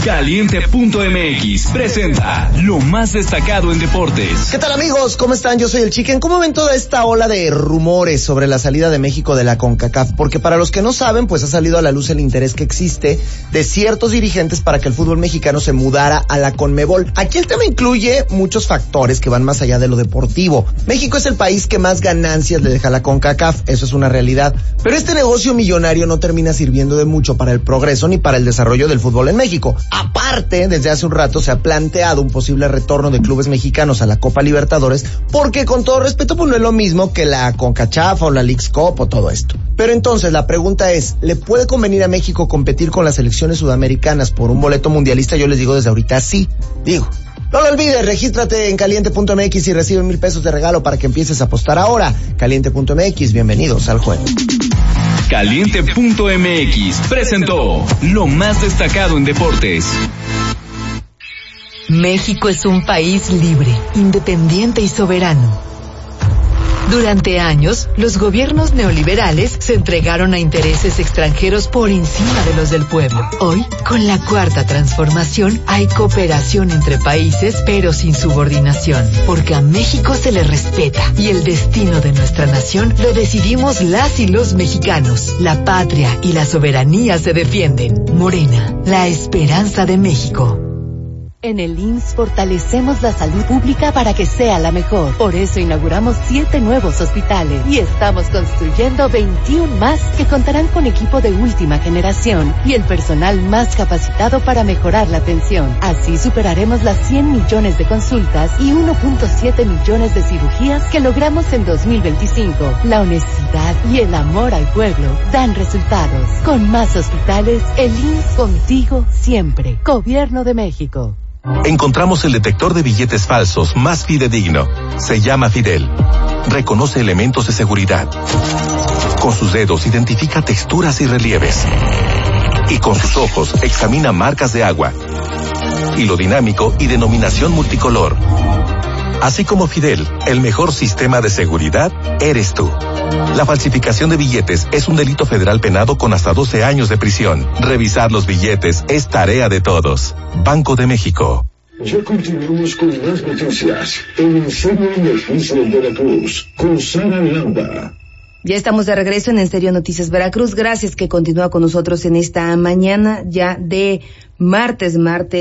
Caliente.mx presenta lo más destacado en deportes. ¿Qué tal, amigos? ¿Cómo están? Yo soy el Chicken. ¿Cómo ven toda esta ola de rumores sobre la salida de México de la CONCACAF? Porque para los que no saben, pues ha salido a la luz el interés que existe de ciertos dirigentes para que el fútbol mexicano se mudara a la CONMEBOL. Aquí el tema incluye muchos factores que van más allá de lo deportivo. México es el país que más ganancias le deja a la CONCACAF, eso es una realidad. Pero este negocio millonario no termina sirviendo de mucho para el progreso ni para el desarrollo del fútbol en México. Aparte, desde hace un rato se ha planteado un posible retorno de clubes mexicanos a la Copa Libertadores, porque con todo respeto, pues no es lo mismo que la CONCACHAF o la Leagues Cup o todo esto. Pero entonces la pregunta es, ¿le puede convenir a México competir con las selecciones sudamericanas por un boleto mundialista? Yo les digo desde ahorita sí. No lo olvides, regístrate en Caliente.mx y recibe 1,000 pesos de regalo para que empieces a apostar ahora. Caliente.mx, bienvenidos al juego. Caliente.mx presentó lo más destacado en deportes. México es un país libre, independiente y soberano. Durante años, los gobiernos neoliberales se entregaron a intereses extranjeros por encima de los del pueblo. Hoy, con la Cuarta Transformación, hay cooperación entre países, pero sin subordinación, porque a México se le respeta y el destino de nuestra nación lo decidimos las y los mexicanos. La patria y la soberanía se defienden. Morena, la esperanza de México. En el IMSS fortalecemos la salud pública para que sea la mejor. Por eso inauguramos 7 nuevos hospitales y estamos construyendo 21 más que contarán con equipo de última generación y el personal más capacitado para mejorar la atención. Así superaremos las 100 millones de consultas y 1.7 millones de cirugías que logramos en 2025. La honestidad y el amor al pueblo dan resultados. Con más hospitales, el IMSS contigo siempre. Gobierno de México. Encontramos el detector de billetes falsos más fidedigno. Se llama Fidel. Reconoce elementos de seguridad. Con sus dedos identifica texturas y relieves. Y con sus ojos examina marcas de agua. Hilo dinámico y denominación multicolor. Así como Fidel, el mejor sistema de seguridad eres tú. La falsificación de billetes es un delito federal penado con hasta 12 años de prisión. Revisar los billetes es tarea de todos. Banco de México. Ya continuamos con más noticias en Serio Noticias Veracruz con Sara Landa. Ya estamos de regreso en Serio Noticias Veracruz. Gracias que continúa con nosotros en esta mañana ya de martes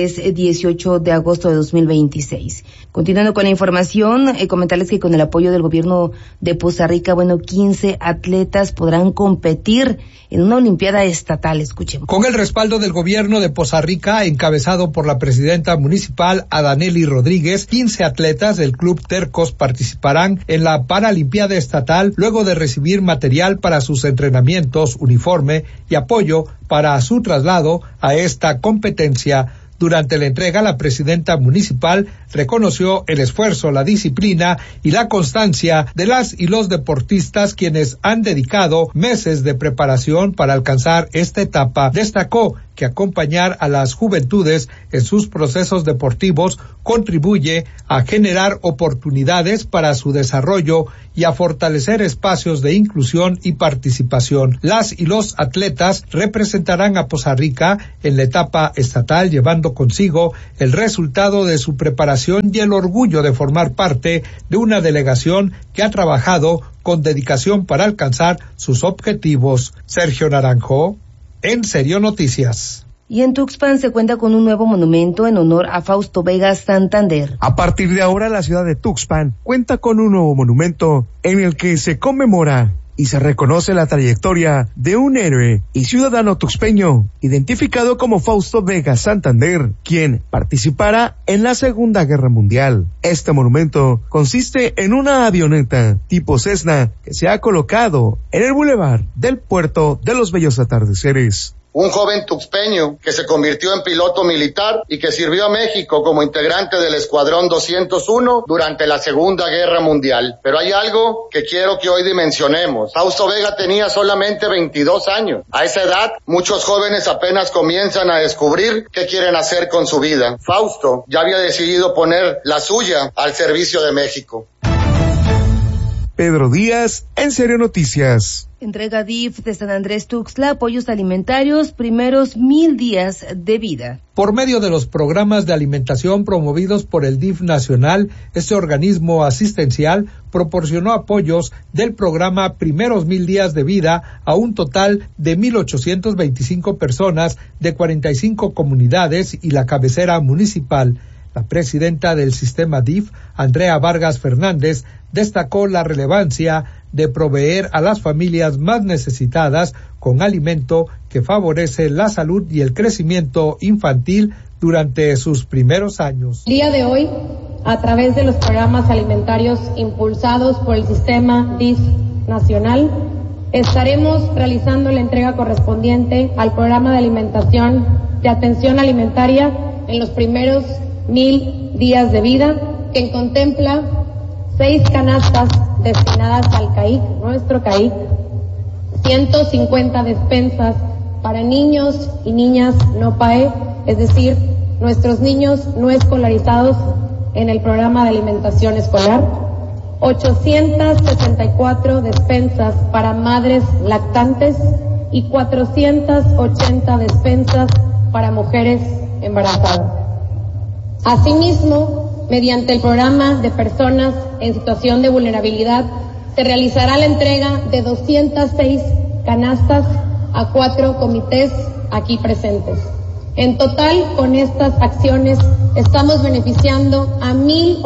18 de agosto de 2026. Continuando con la información, comentarles que con el apoyo del gobierno de Poza Rica, 15 atletas podrán competir en una olimpiada estatal. Escuchemos. Con el respaldo del gobierno de Poza Rica, encabezado por la presidenta municipal Adaneli Rodríguez, 15 atletas del Club Tercos participarán en la Paralimpiada Estatal luego de recibir material para sus entrenamientos, uniforme y apoyo para su traslado a esta competencia. Durante la entrega, la presidenta municipal reconoció el esfuerzo, la disciplina y la constancia de las y los deportistas quienes han dedicado meses de preparación para alcanzar esta etapa. Destacó que acompañar a las juventudes en sus procesos deportivos contribuye a generar oportunidades para su desarrollo y a fortalecer espacios de inclusión y participación. Las y los atletas representarán a Poza Rica en la etapa estatal, llevando consigo el resultado de su preparación y el orgullo de formar parte de una delegación que ha trabajado con dedicación para alcanzar sus objetivos. Sergio Naranjo, en Serio Noticias. Y en Tuxpan se cuenta con un nuevo monumento en honor a Fausto Vega Santander. A partir de ahora, la ciudad de Tuxpan cuenta con un nuevo monumento en el que se conmemora y se reconoce la trayectoria de un héroe y ciudadano tuxpeño, identificado como Fausto Vega Santander, quien participara en la Segunda Guerra Mundial. Este monumento consiste en una avioneta tipo Cessna que se ha colocado en el bulevar del Puerto de los Bellos Atardeceres. Un joven tuxpeño que se convirtió en piloto militar y que sirvió a México como integrante del Escuadrón 201 durante la Segunda Guerra Mundial. Pero hay algo que quiero que hoy dimensionemos. Fausto Vega tenía solamente 22 años. A esa edad, muchos jóvenes apenas comienzan a descubrir qué quieren hacer con su vida. Fausto ya había decidido poner la suya al servicio de México. Pedro Díaz, en Serio Noticias. Entrega DIF de San Andrés Tuxtla apoyos alimentarios primeros 1000 días de vida. Por medio de los programas de alimentación promovidos por el DIF nacional, este organismo asistencial proporcionó apoyos del programa Primeros 1000 días de vida a un total de 1,825 personas de 45 comunidades y la cabecera municipal. La presidenta del sistema DIF, Andrea Vargas Fernández, destacó la relevancia de proveer a las familias más necesitadas con alimento que favorece la salud y el crecimiento infantil durante sus primeros años. El día de hoy, a través de los programas alimentarios impulsados por el sistema DIF nacional, estaremos realizando la entrega correspondiente al programa de alimentación de atención alimentaria en los primeros 1000 días de vida, que contempla 6 canastas destinadas al CAIC, nuestro CAIC, 150 despensas para niños y niñas no PAE, es decir, nuestros niños no escolarizados en el programa de alimentación escolar, 864 despensas para madres lactantes y 480 despensas para mujeres embarazadas. Asimismo, mediante el programa de personas en situación de vulnerabilidad, se realizará la entrega de 206 canastas a 4 comités aquí presentes. En total, con estas acciones, estamos beneficiando a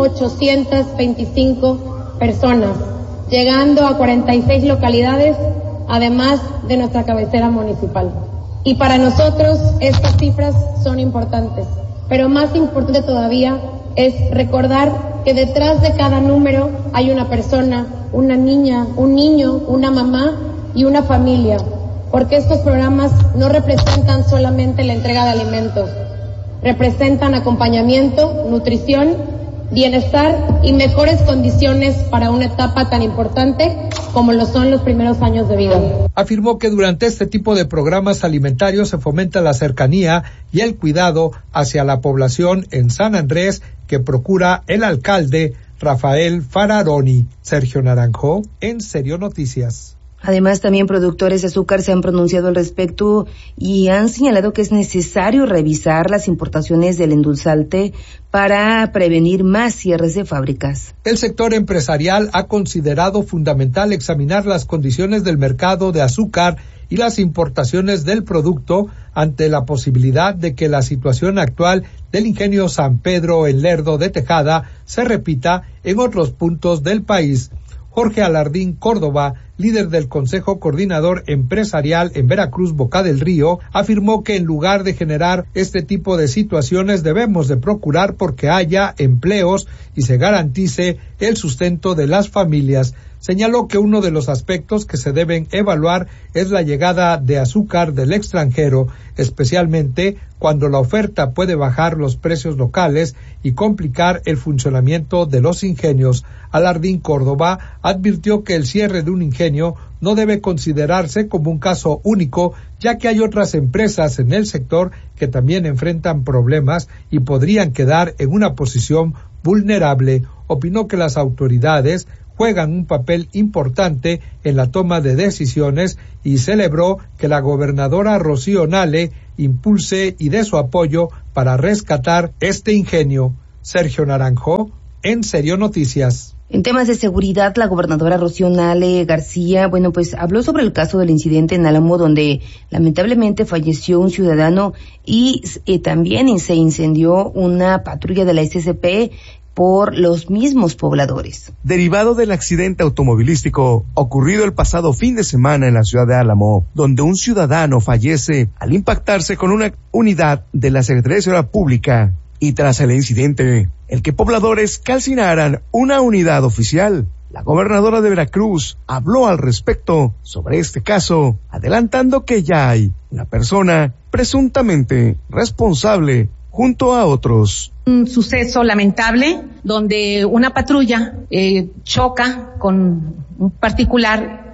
1,825 personas, llegando a 46 localidades, además de nuestra cabecera municipal. Y para nosotros, estas cifras son importantes. Pero más importante todavía es recordar que detrás de cada número hay una persona, una niña, un niño, una mamá y una familia, porque estos programas no representan solamente la entrega de alimentos, representan acompañamiento, nutrición, bienestar y mejores condiciones para una etapa tan importante como lo son los primeros años de vida. Afirmó que durante este tipo de programas alimentarios se fomenta la cercanía y el cuidado hacia la población en San Andrés que procura el alcalde Rafael Fararoni. Sergio Naranjo, En Serio Noticias. Además, también productores de azúcar se han pronunciado al respecto y han señalado que es necesario revisar las importaciones del endulzante para prevenir más cierres de fábricas. El sector empresarial ha considerado fundamental examinar las condiciones del mercado de azúcar y las importaciones del producto ante la posibilidad de que la situación actual del ingenio San Pedro en Lerdo de Tejada se repita en otros puntos del país. Jorge Alardín Córdoba, líder del Consejo Coordinador Empresarial en Veracruz, Boca del Río, afirmó que en lugar de generar este tipo de situaciones debemos de procurar porque haya empleos y se garantice el sustento de las familias. Señaló que uno de los aspectos que se deben evaluar es la llegada de azúcar del extranjero, especialmente cuando la oferta puede bajar los precios locales y complicar el funcionamiento de los ingenios. Alardín Córdoba advirtió que el cierre de un ingenio no debe considerarse como un caso único, ya que hay otras empresas en el sector que también enfrentan problemas y podrían quedar en una posición vulnerable. Opinó que las autoridades juegan un papel importante en la toma de decisiones y celebró que la gobernadora Rocío Nale impulse y dé su apoyo para rescatar este ingenio. Sergio Naranjo, En Serio Noticias. En temas de seguridad, la gobernadora Rocío Nale García, habló sobre el caso del incidente en Álamo, donde lamentablemente falleció un ciudadano y también se incendió una patrulla de la SCP por los mismos pobladores. Derivado del accidente automovilístico ocurrido el pasado fin de semana en la ciudad de Álamo, donde un ciudadano fallece al impactarse con una unidad de la Secretaría de Seguridad Pública, y tras el incidente, el que pobladores calcinaran una unidad oficial, la gobernadora de Veracruz habló al respecto sobre este caso, adelantando que ya hay una persona presuntamente responsable junto a otros. Un suceso lamentable donde una patrulla choca con un particular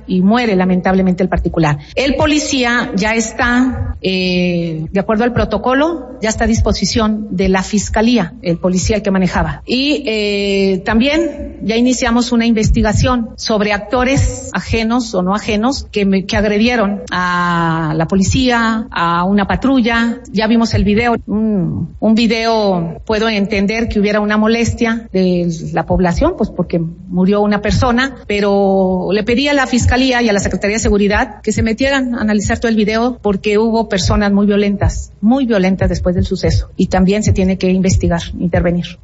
y muere lamentablemente el particular. El policía ya está, de acuerdo al protocolo, ya está a disposición de la fiscalía, el policía el que manejaba. Y también ya iniciamos una investigación sobre actores ajenos o no ajenos que agredieron a la policía, a una patrulla. Ya vimos el video, un video, puedo entender que hubiera una molestia de la población, pues porque murió una persona, pero le pedí a la Fiscalía y a la Secretaría de Seguridad que se metieran a analizar todo el video porque hubo personas muy violentas después del suceso y también se tiene que investigar, intervenir.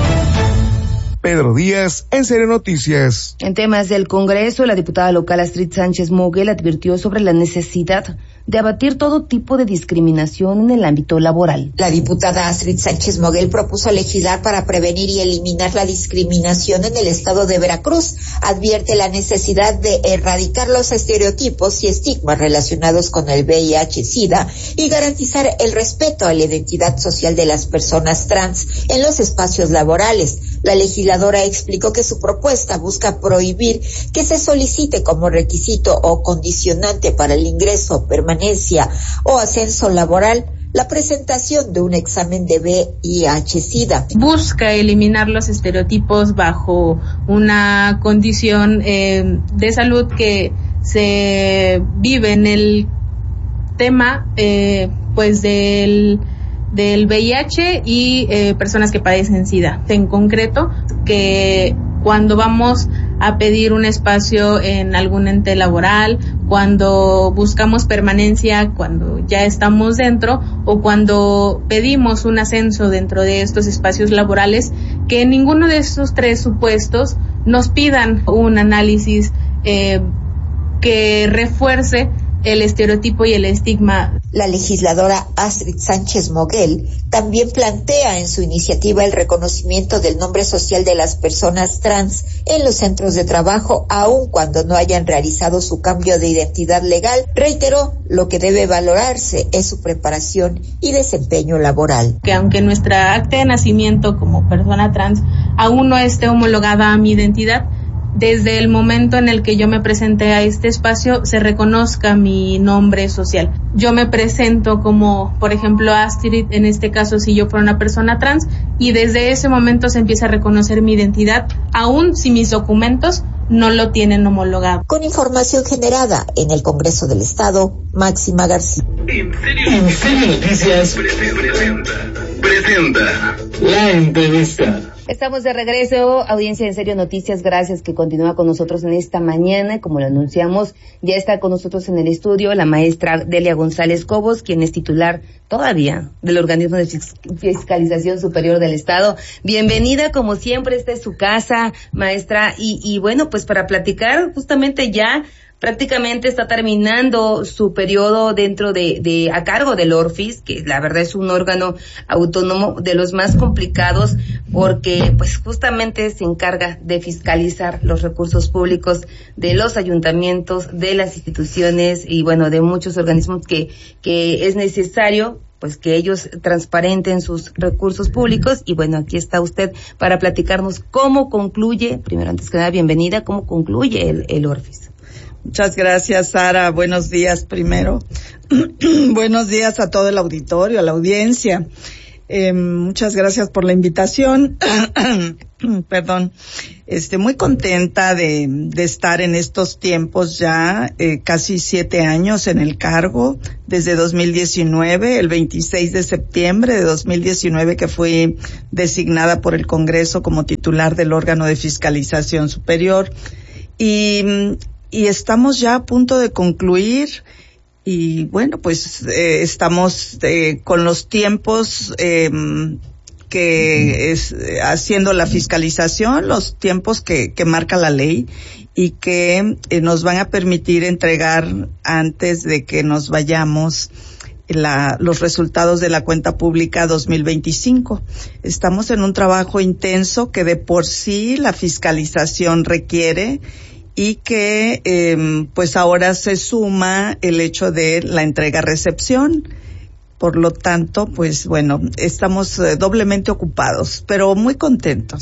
Pedro Díaz, en Serio Noticias. En temas del Congreso, la diputada local Astrid Sánchez Moguel advirtió sobre la necesidad de abatir todo tipo de discriminación en el ámbito laboral. La diputada Astrid Sánchez Moguel propuso legislar para prevenir y eliminar la discriminación en el estado de Veracruz. Advierte la necesidad de erradicar los estereotipos y estigmas relacionados con el VIH-Sida y garantizar el respeto a la identidad social de las personas trans en los espacios laborales. La legisladora explicó que su propuesta busca prohibir que se solicite como requisito o condicionante para el ingreso, permanencia o ascenso laboral la presentación de un examen de VIH-Sida. Busca eliminar los estereotipos bajo una condición de salud que se vive en el tema pues del VIH y personas que padecen SIDA. En concreto, que cuando vamos a pedir un espacio en algún ente laboral, cuando buscamos permanencia, cuando ya estamos dentro o cuando pedimos un ascenso dentro de estos espacios laborales, que en ninguno de estos tres supuestos nos pidan un análisis que refuerce el estereotipo y el estigma. La legisladora Astrid Sánchez Moguel también plantea en su iniciativa el reconocimiento del nombre social de las personas trans en los centros de trabajo, aun cuando no hayan realizado su cambio de identidad legal. Reiteró, lo que debe valorarse es su preparación y desempeño laboral. Que aunque nuestra acta de nacimiento como persona trans aún no esté homologada a mi identidad, desde el momento en el que yo me presenté a este espacio se reconozca mi nombre social. Yo me presento como, por ejemplo, Astrid, en este caso si yo fuera una persona trans, y desde ese momento se empieza a reconocer mi identidad, aun si mis documentos no lo tienen homologado. Con información generada en el Congreso del Estado, Máxima García. En Serio Noticias presenta la entrevista. Estamos de regreso, audiencia en Serio Noticias, gracias que continúa con nosotros en esta mañana. Como lo anunciamos, ya está con nosotros en el estudio la maestra Delia González Cobos, quien es titular todavía del Organismo de Fiscalización Superior del Estado. Bienvenida, como siempre, esta es su casa, maestra, y bueno, pues para platicar justamente ya prácticamente está terminando su periodo dentro de a cargo del ORFIS, que la verdad es un órgano autónomo de los más complicados porque pues justamente se encarga de fiscalizar los recursos públicos de los ayuntamientos, de las instituciones y bueno, de muchos organismos que es necesario pues que ellos transparenten sus recursos públicos y bueno, aquí está usted para platicarnos cómo concluye, primero antes que nada bienvenida, cómo concluye el ORFIS. Muchas gracias, Sara. Buenos días primero. Buenos días a todo el auditorio, a la audiencia. Muchas gracias por la invitación. Perdón. Muy contenta de estar en estos tiempos ya, casi 7 años en el cargo, desde 2019, el 26 de septiembre de 2019 que fui designada por el Congreso como titular del órgano de fiscalización superior. Y estamos ya a punto de concluir y bueno, pues estamos con los tiempos que es haciendo la fiscalización, los tiempos que marca la ley y que nos van a permitir entregar antes de que nos vayamos los resultados de la cuenta pública 2025. Estamos en un trabajo intenso que de por sí la fiscalización requiere y que pues ahora se suma el hecho de la entrega-recepción. Por lo tanto, pues bueno, estamos doblemente ocupados, pero muy contentos.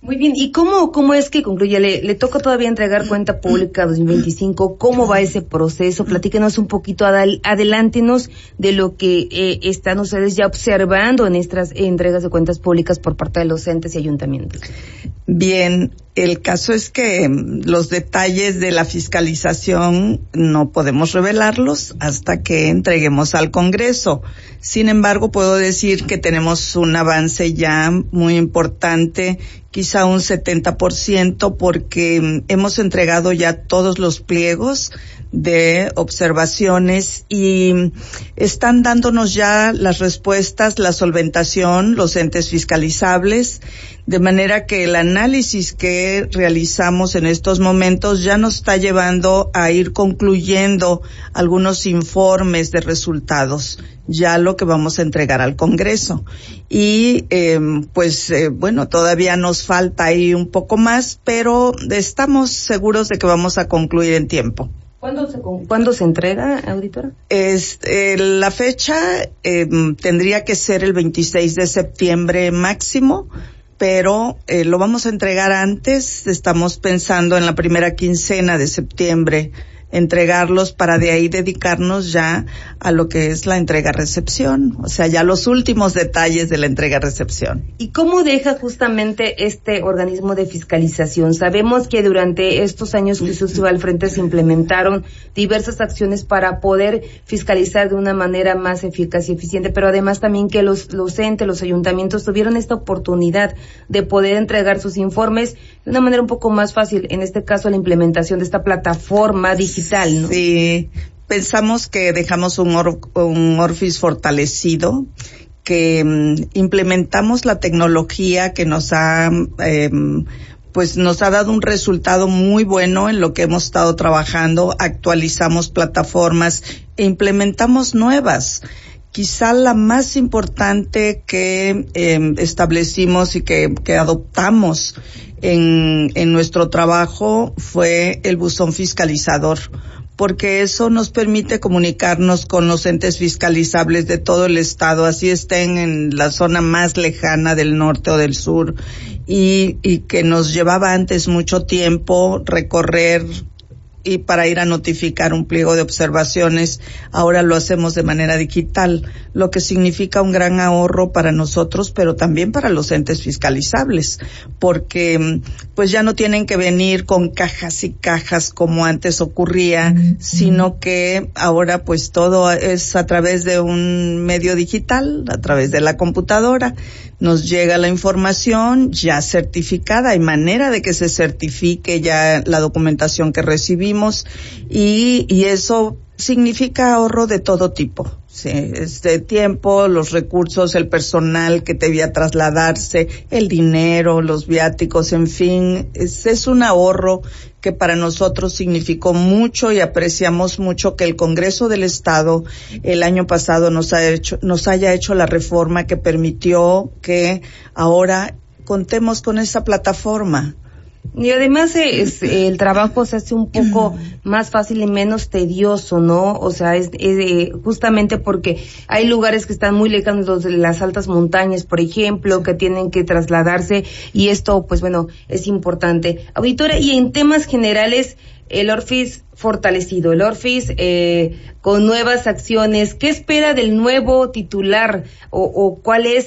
Muy bien, ¿y cómo es que concluye? ¿Le toca todavía entregar cuenta pública 2025? ¿Cómo va ese proceso? Platíquenos un poquito, adelántenos de lo que están ustedes ya observando en estas entregas de cuentas públicas por parte de los entes y ayuntamientos. Bien, el caso es que los detalles de la fiscalización no podemos revelarlos hasta que entreguemos al Congreso. Sin embargo, puedo decir que tenemos un avance ya muy importante, quizá un 70%, porque hemos entregado ya todos los pliegos de observaciones y están dándonos ya las respuestas, la solventación, los entes fiscalizables, de manera que el análisis que realizamos en estos momentos ya nos está llevando a ir concluyendo algunos informes de resultados, ya lo que vamos a entregar al Congreso. Y bueno, todavía nos falta ahí un poco más, pero estamos seguros de que vamos a concluir en tiempo. ¿Cuándo se entrega, auditora? La fecha tendría que ser el 26 de septiembre máximo, pero lo vamos a entregar antes. Estamos pensando en la primera quincena de septiembre entregarlos para de ahí dedicarnos ya a lo que es la entrega-recepción, o sea, ya los últimos detalles de la entrega-recepción. ¿Y cómo deja justamente este organismo de fiscalización? Sabemos que durante estos años que usted estuvo al frente se implementaron diversas acciones para poder fiscalizar de una manera más eficaz y eficiente, pero además también que los entes, los ayuntamientos tuvieron esta oportunidad de poder entregar sus informes de una manera un poco más fácil, en este caso la implementación de esta plataforma digital. ¿No? Sí, pensamos que dejamos un Orfis fortalecido, que implementamos la tecnología que nos ha dado un resultado muy bueno en lo que hemos estado trabajando. Actualizamos plataformas e implementamos nuevas. Quizá la más importante que establecimos y que adoptamos en nuestro trabajo fue el buzón fiscalizador, porque eso nos permite comunicarnos con los entes fiscalizables de todo el estado, así estén en la zona más lejana del norte o del sur, y que nos llevaba antes mucho tiempo recorrer y para ir a notificar un pliego de observaciones, ahora lo hacemos de manera digital, lo que significa un gran ahorro para nosotros, pero también para los entes fiscalizables, porque pues ya no tienen que venir con cajas y cajas como antes ocurría, sino que ahora pues todo es a través de un medio digital, a través de la computadora. Nos llega la información ya certificada, hay manera de que se certifique ya la documentación que recibimos y eso significa ahorro de todo tipo. Sí, tiempo, los recursos, el personal que debía trasladarse, el dinero, los viáticos, en fin, es un ahorro que para nosotros significó mucho y apreciamos mucho que el Congreso del Estado el año pasado nos haya hecho la reforma que permitió que ahora contemos con esa plataforma. Y además el trabajo se hace un poco más fácil y menos tedioso, ¿no? O sea, es justamente porque hay lugares que están muy lejanos de las altas montañas, por ejemplo, que tienen que trasladarse y esto, pues bueno, es importante. Auditora, y en temas generales, el Orfis fortalecido, el Orfis con nuevas acciones, ¿qué espera del nuevo titular o cuál es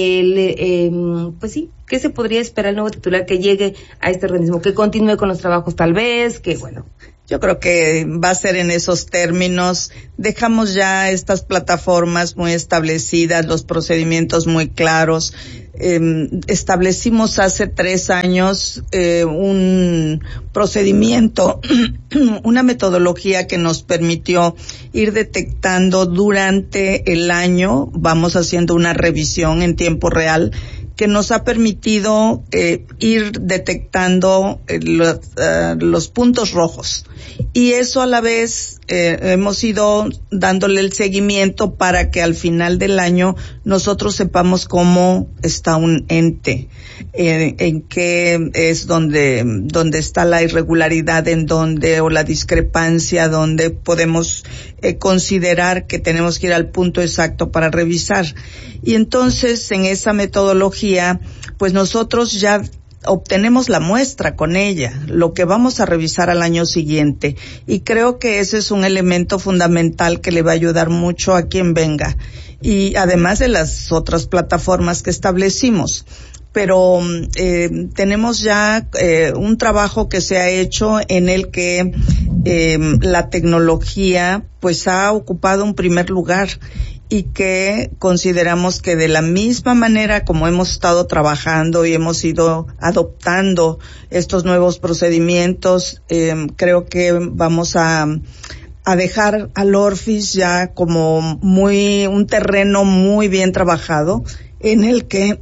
pues sí, qué se podría esperar el nuevo titular que llegue a este organismo, que continúe con los trabajos tal vez, que bueno? Yo creo que va a ser en esos términos. Dejamos ya estas plataformas muy establecidas, los procedimientos muy claros. Establecimos hace 3 años un procedimiento, una metodología que nos permitió ir detectando durante el año, vamos haciendo una revisión en tiempo real, que nos ha permitido ir detectando los puntos rojos. Y eso a la vez hemos ido dándole el seguimiento para que al final del año nosotros sepamos cómo está un ente, en qué es donde está la irregularidad, o la discrepancia, donde podemos considerar que tenemos que ir al punto exacto para revisar. Y entonces en esa metodología, pues nosotros ya obtenemos la muestra con ella, lo que vamos a revisar al año siguiente. Y creo que ese es un elemento fundamental que le va a ayudar mucho a quien venga. Y además de las otras plataformas que establecimos. Pero tenemos ya un trabajo que se ha hecho en el que la tecnología pues ha ocupado un primer lugar y que consideramos que de la misma manera como hemos estado trabajando y hemos ido adoptando estos nuevos procedimientos, creo que vamos a dejar al Orfis ya como un terreno muy bien trabajado en el que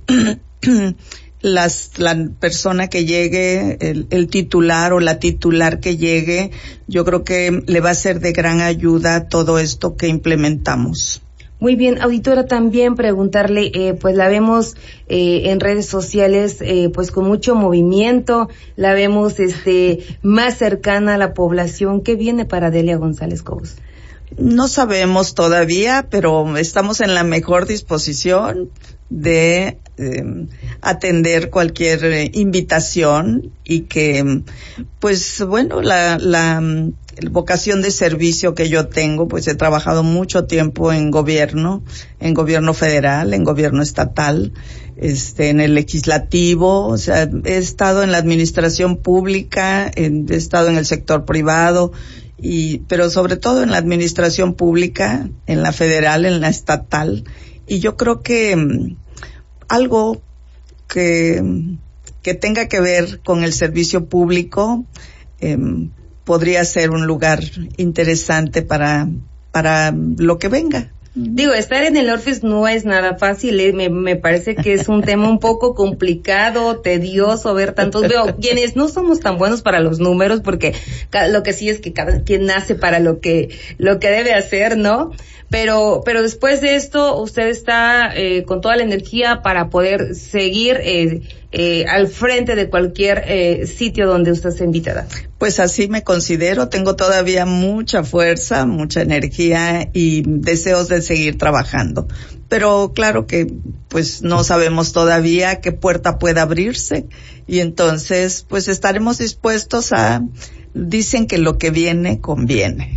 la persona que llegue, el titular o la titular que llegue, yo creo que le va a ser de gran ayuda todo esto que implementamos. Muy bien, auditora, también preguntarle, pues la vemos en redes sociales, pues con mucho movimiento, la vemos más cercana a la población. ¿Qué viene para Delia González Cobos? No sabemos todavía, pero estamos en la mejor disposición de atender cualquier invitación y que, pues bueno, la vocación de servicio que yo tengo, pues he trabajado mucho tiempo en gobierno federal, en gobierno estatal, en el legislativo, o sea, he estado en la administración pública, he estado en el sector privado, pero sobre todo en la administración pública, en la federal, en la estatal, y yo creo que algo que tenga que ver con el servicio público podría ser un lugar interesante para lo que venga. Digo, estar en el Orfis no es nada fácil, me parece que es un tema un poco complicado, tedioso ver tantos. Veo quienes no somos tan buenos para los números, porque lo que sí es que cada quien nace para lo que debe hacer, ¿no? Pero después de esto, usted está con toda la energía para poder seguir al frente de cualquier sitio donde usted sea invitada. Pues así me considero, tengo todavía mucha fuerza, mucha energía y deseos de seguir trabajando. Pero claro que pues no sabemos todavía qué puerta puede abrirse y entonces pues estaremos dispuestos dicen que lo que viene conviene.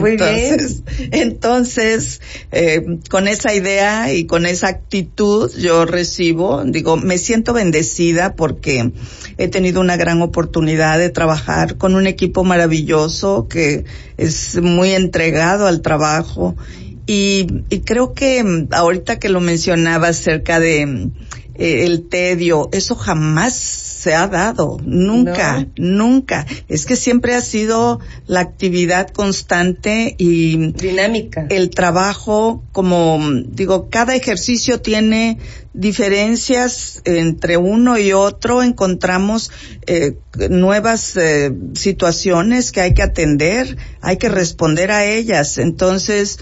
Entonces, con esa idea y con esa actitud yo me siento bendecida porque he tenido una gran oportunidad de trabajar con un equipo maravilloso que es muy entregado al trabajo y creo que ahorita que lo mencionaba acerca de el tedio, eso jamás se ha dado, nunca. Es que siempre ha sido la actividad constante y dinámica. El trabajo, cada ejercicio tiene diferencias entre uno y otro, encontramos nuevas situaciones que hay que atender, hay que responder a ellas. Entonces,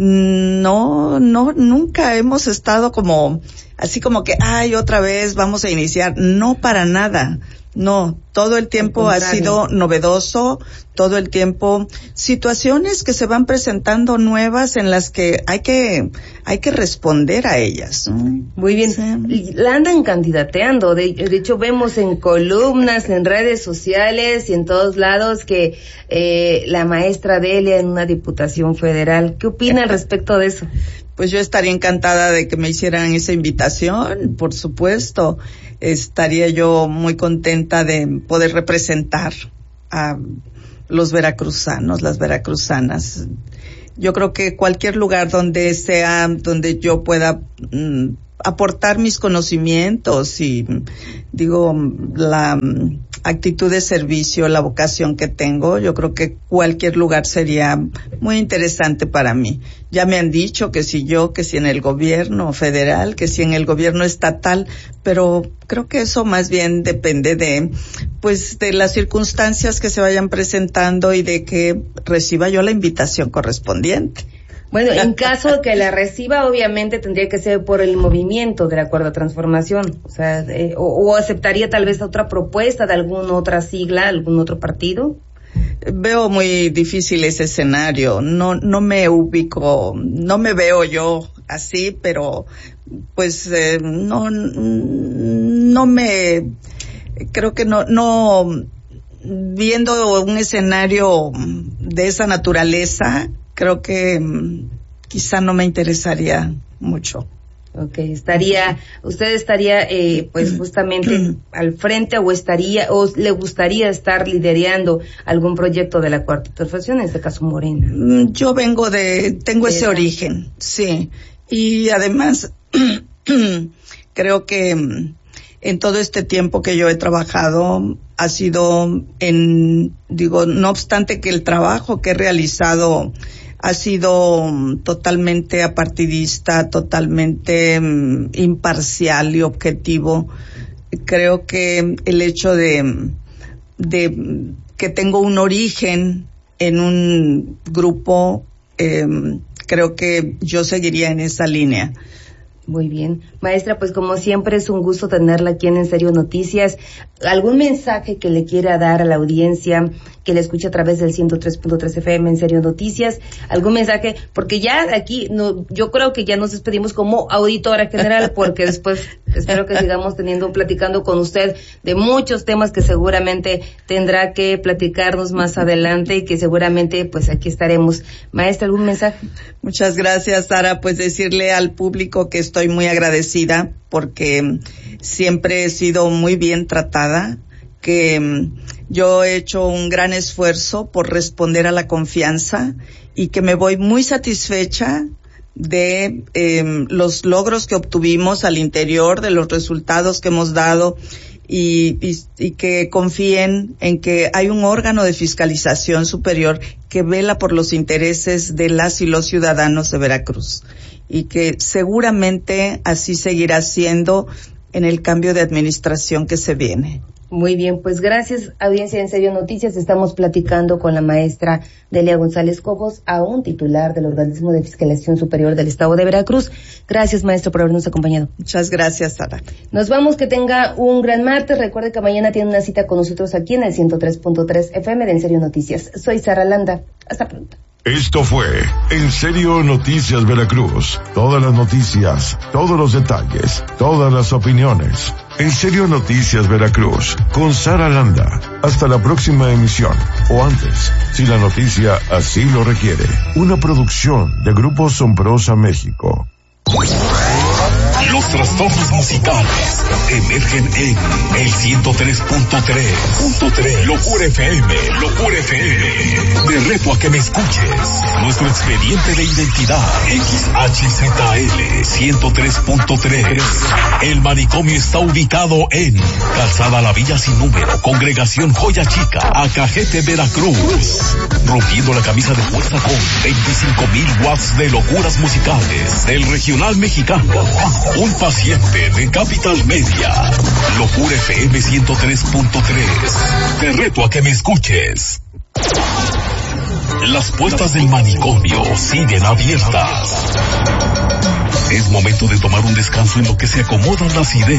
nunca hemos estado así como que, otra vez vamos a iniciar. No, para nada. No, todo el tiempo ha sido novedoso, todo el tiempo situaciones que se van presentando nuevas en las que hay que responder a ellas, ¿no? Muy bien. Sí. La andan candidateando, de hecho vemos en columnas, en redes sociales y en todos lados que la maestra Delia en una diputación federal. ¿Qué opina al respecto de eso? Pues yo estaría encantada de que me hicieran esa invitación, por supuesto. Estaría yo muy contenta de poder representar a los veracruzanos, las veracruzanas. Yo creo que cualquier lugar donde yo pueda aportar mis conocimientos y la actitud de servicio, la vocación que tengo, yo creo que cualquier lugar sería muy interesante para mí. Ya me han dicho que si en el gobierno federal, que si en el gobierno estatal, pero creo que eso más bien depende de las circunstancias que se vayan presentando y de que reciba yo la invitación correspondiente. Bueno, en caso de que la reciba, obviamente tendría que ser por el movimiento de la Cuarta Transformación, o sea, o aceptaría tal vez otra propuesta de alguna otra sigla, algún otro partido. Veo muy difícil ese escenario, no me ubico, no me veo yo así, pero no creo que no, viendo un escenario de esa naturaleza, creo que quizá no me interesaría mucho. Okay, usted estaría pues justamente al frente o le gustaría estar liderando algún proyecto de la Cuarta Transformación, en este caso Morena. Yo tengo ese origen, sí, y además creo que en todo este tiempo que yo he trabajado ha sido no obstante que el trabajo que he realizado ha sido totalmente apartidista, totalmente imparcial y objetivo. Creo que el hecho de que tengo un origen en un grupo, creo que yo seguiría en esa línea. Muy bien. Maestra, pues como siempre es un gusto tenerla aquí en Serio Noticias. ¿Algún mensaje que le quiera dar a la audiencia que le escucha a través del 103.3 FM en Serio Noticias? ¿Algún mensaje? Porque ya aquí, yo creo que ya nos despedimos como auditora general, porque después espero que sigamos platicando con usted de muchos temas que seguramente tendrá que platicarnos más adelante y que seguramente pues aquí estaremos. Maestra, ¿algún mensaje? Muchas gracias, Sara. Pues decirle al público que estoy muy agradecida porque siempre he sido muy bien tratada, que yo he hecho un gran esfuerzo por responder a la confianza y que me voy muy satisfecha de los logros que obtuvimos al interior, de los resultados que hemos dado y que confíen en que hay un órgano de fiscalización superior que vela por los intereses de las y los ciudadanos de Veracruz y que seguramente así seguirá siendo en el cambio de administración que se viene. Muy bien, pues gracias, audiencia en Serio Noticias. Estamos platicando con la maestra Delia González Cobos, aún titular del Organismo de Fiscalización Superior del Estado de Veracruz. Gracias, maestra, por habernos acompañado. Muchas gracias, Sara. Nos vamos, que tenga un gran martes. Recuerde que mañana tiene una cita con nosotros aquí en el 103.3 FM de En Serio Noticias. Soy Sara Landa. Hasta pronto. Esto fue En Serio Noticias Veracruz. Todas las noticias, todos los detalles, todas las opiniones. En Serio Noticias Veracruz, con Sara Landa. Hasta la próxima emisión, o antes, si la noticia así lo requiere. Una producción de Grupo Sombrosa México. Los trastornos musicales emergen en el 103.3. Locura FM. De reto a que me escuches. Nuestro expediente de identidad. XHZL 103.3. El manicomio está ubicado en Calzada La Villa Sin Número, Congregación Joya Chica, Acajete, Veracruz. Rompiendo la camisa de fuerza con 25,000 watts de locuras musicales del regional mexicano. Un paciente de Capital Media. Locura FM 103.3. Te reto a que me escuches. Las puertas del manicomio siguen abiertas. Es momento de tomar un descanso en lo que se acomodan las ideas.